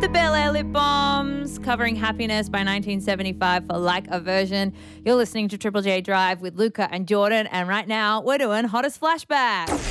The Bel Air Lip Bombs, covering Happiness by 1975 for Like a Version. You're listening to Triple J Drive with Luca and Jordan, and right now we're doing Hottest Flashback.